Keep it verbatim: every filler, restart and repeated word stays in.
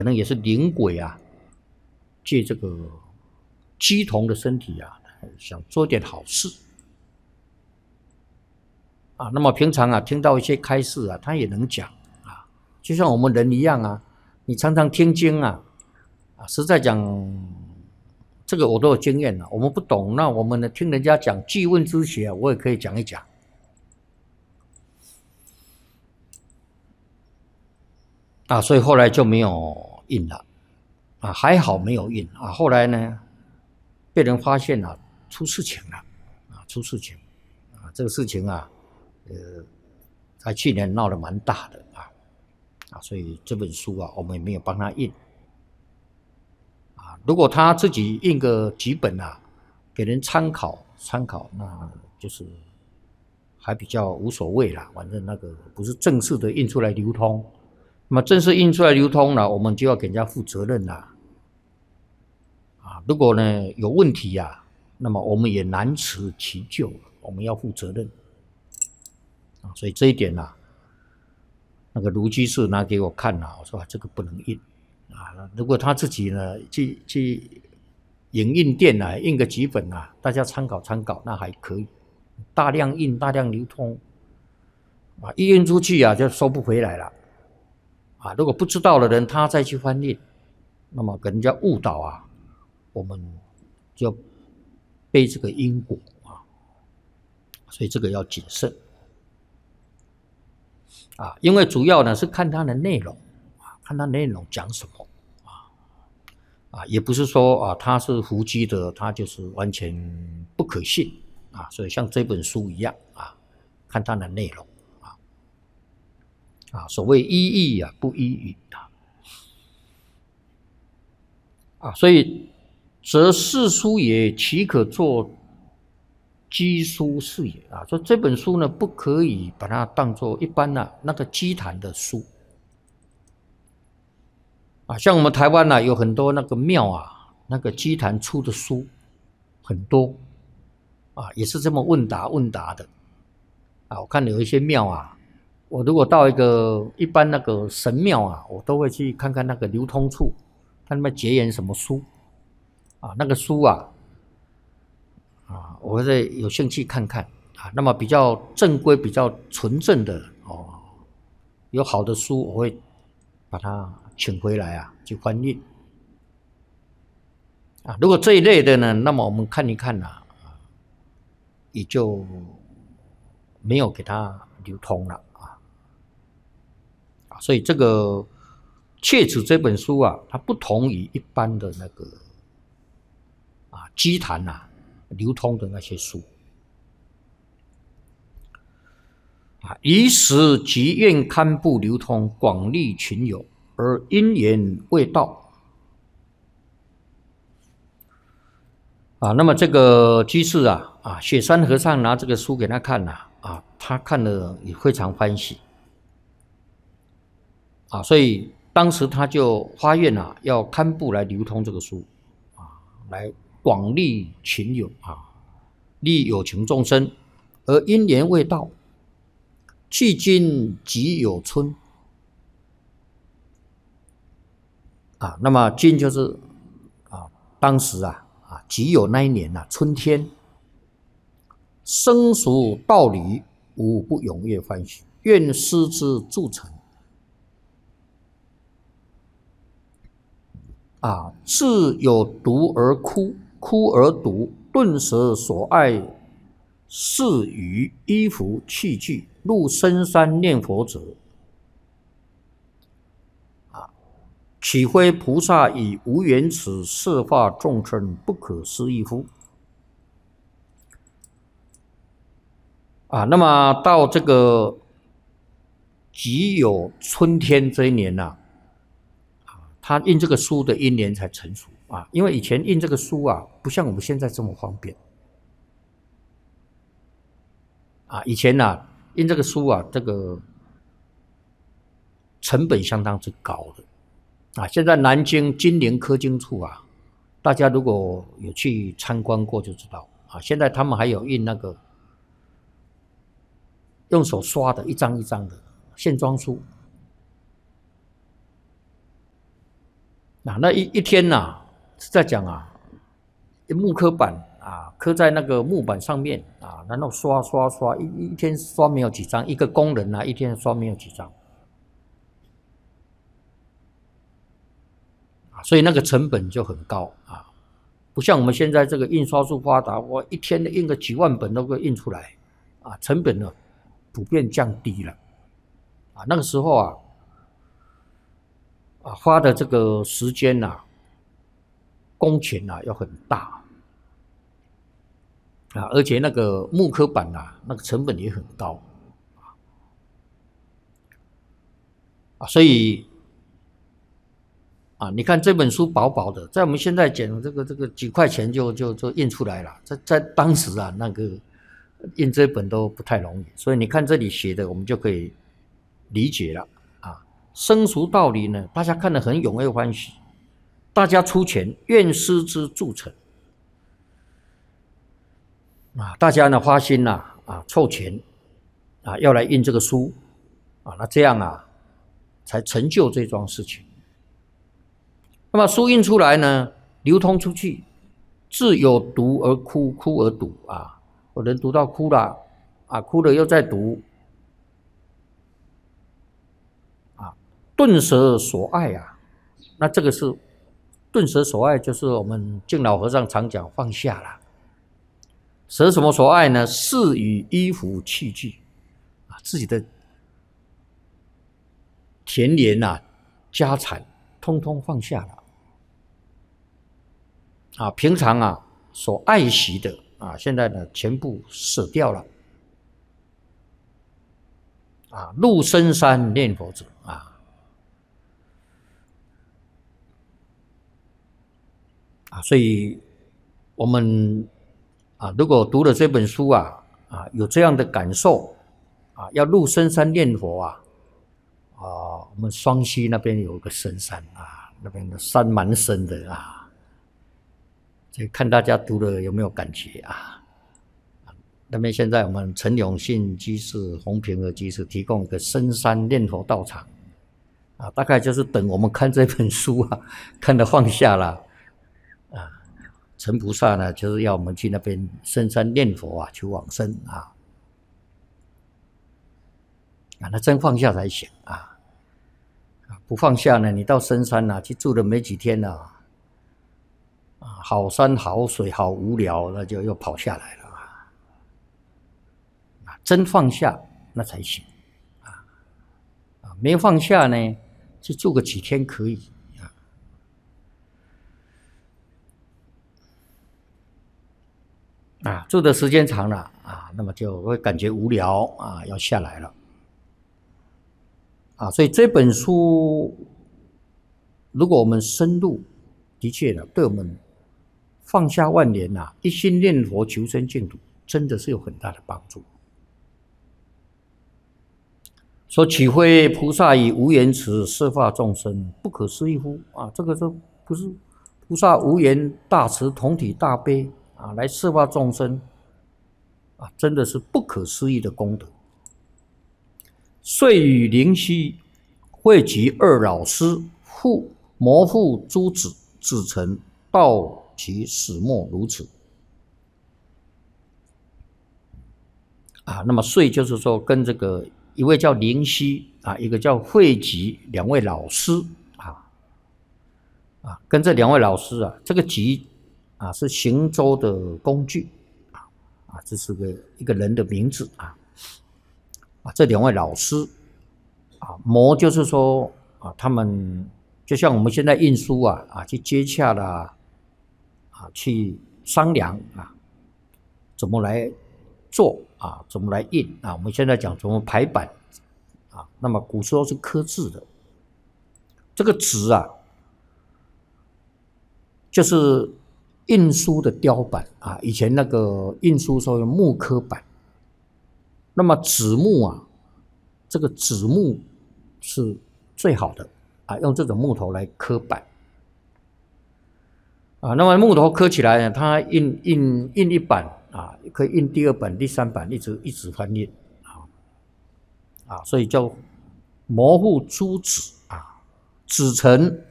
可能也是灵鬼啊，借这个鸡童的身体啊，想做点好事啊。那么平常啊，听到一些开示啊，他也能讲啊，就像我们人一样啊，你常常听经啊，啊，实在讲，这个我都有经验了。我们不懂，那我们呢听人家讲记问之学，我也可以讲一讲啊。所以后来就没有印了啊，还好没有印啊。后来呢，被人发现了，出事情了啊，出事情啊，这个事情啊，呃，在去年闹得蛮大的啊啊，所以这本书啊，我们也没有帮他印啊。如果他自己印个几本啊，给人参考参考，那就是还比较无所谓啦。反正那个不是正式的印出来流通，那么正式印出来流通了，我们就要给人家负责任啦。啊，如果呢有问题呀、啊，那么我们也难辞其咎，我们要负责任啊。所以这一点呢、啊，那个卢居士拿给我看了、啊，我说、啊、这个不能印啊。如果他自己呢去去影印店啊印个几本啊，大家参考参考，那还可以。大量印、大量流通啊，一印出去啊就收不回来了啊。如果不知道的人他再去翻印，那么给人家误导啊，我们就背这个因果啊，所以这个要谨慎啊，因为主要呢是看它的内容啊，看它内容讲什么啊啊，也不是说啊它是伏击的，它就是完全不可信啊，所以像这本书一样啊，看它的内容啊啊，所谓依义啊，不依语啊啊，所以则世书也，岂可作鸡书是也啊？说这本书呢，不可以把它当做一般的、啊、那个鸡坛的书啊。像我们台湾呢、啊，有很多那个庙啊，那个鸡坛出的书很多啊，也是这么问答问答的啊。我看有一些庙啊，我如果到一个一般那个神庙啊，我都会去看看那个流通处，看他们结缘什么书啊，那个书啊。啊，我会有兴趣看看啊。那么比较正规、比较纯正的哦，有好的书，我会把它请回来啊，去翻译啊。如果这一类的呢，那么我们看一看啊，也就没有给它流通了啊。啊，所以这个《切子》这本书啊，它不同于一般的那个啊基坛啊流通的那些书。啊，以时即愿堪布流通，广利群友，而因缘未到。啊，那么这个居士啊，啊，雪山和尚拿这个书给他看了，啊，他看了也非常欢喜，啊，所以当时他就发愿啊，要堪布来流通这个书，啊，来广利群友啊，利有情众生，而因缘未到。迄今即有春啊，那么今就是啊，当时啊啊，即有那一年啊，春天，生熟道理，无不踊跃欢喜，愿师之助成啊，自有读而哭，哭而读，顿舍所爱事与衣服器具，入深山念佛者，啊，岂非菩萨以无缘此摄化众生不可思议乎？啊，那么到这个即有春天这一年呢、啊，他印这个书的因缘才成熟啊，因为以前印这个书啊，不像我们现在这么方便。啊，以前呢、啊，印这个书啊，这个成本相当之高的啊。现在南京金陵科经处啊，大家如果有去参观过就知道啊，现在他们还有印那个用手刷的一张一张的线装书啊，那一一天呐、啊，是在讲啊，木刻板啊，刻在那个木板上面啊，然后刷刷刷，一一天刷没有几张，一个工人啊，一天刷没有几张，啊，所以那个成本就很高啊，不像我们现在这个印刷术发达，我一天印个几万本都可以印出来，啊，成本呢普遍降低了，啊，那个时候啊。啊，花的这个时间呐、啊，工钱呐、啊、要很大啊，而且那个木刻板呐、啊，那个成本也很高啊，所以啊，你看这本书薄薄的，在我们现在讲这个这个几块钱就就就印出来了，在在当时啊，那个印这本都不太容易，所以你看这里写的，我们就可以理解了。生俗道理呢，大家看得很踊跃欢喜，大家出钱，愿师之助成啊！大家呢花心呐啊，凑钱啊，要来印这个书啊，那这样啊，才成就这桩事情。那么书印出来呢，流通出去，自有读而哭，哭而读啊，有人读到哭了啊，哭了又再读。顿舍所爱啊，那这个是顿舍所爱，就是我们敬老和尚常讲放下了。舍什么所爱呢？事与衣服器具啊，自己的田园啊、家产，通通放下了啊。平常啊所爱惜的啊，现在呢全部舍掉了啊。入深山念佛者啊。啊，所以我们啊，如果读了这本书啊，啊，有这样的感受啊，要入深山念佛啊，啊，我们双溪那边有一个深山啊，那边的山蛮深的啊，所以看大家读了有没有感觉啊？那边现在我们陈永信居士、洪平和居士提供一个深山念佛道场啊，大概就是等我们看这本书啊，看得放下了。啊，陈菩萨呢，就是要我们去那边深山念佛啊，求往生啊，啊，那真放下才行啊，不放下呢，你到深山啊，去住了没几天啊，啊，好山好水好无聊，那就又跑下来了啊，啊，真放下那才行啊，啊，没放下呢，去住个几天可以。啊，住的时间长了啊，那么就会感觉无聊啊，要下来了啊。所以这本书，如果我们深入，的确的，对我们放下万年呐、啊，一心念佛求生净土，真的是有很大的帮助。说岂非菩萨以无言辞摄化众生，不可思议乎？啊，这个都不是菩萨无言大慈同体大悲。啊，来摄化众生，啊，真的是不可思议的功德。遂与灵犀汇集二老师，复摩复诸子，子成道其始末如此。啊，那么遂就是说跟这个一位叫灵犀啊，一个叫汇集两位老师啊，啊，跟这两位老师啊，这个集。啊，是行舟的工具啊，啊，这是个一个人的名字啊，啊，这两位老师啊，摩就是说啊，他们就像我们现在印书啊，啊，去接洽啦，啊，去商量啊，怎么来做啊，怎么来印啊，我们现在讲怎么排版啊，那么古时候是刻字的，这个纸啊，就是。印书的雕版啊，以前那个印书时候用木刻版，那么纸木啊，这个纸木是最好的啊，用这种木头来刻版啊，那么木头刻起来呢，它印印印一版啊，可以印第二版、第三版，一直一直翻印啊啊，所以叫摩复诸子啊，子成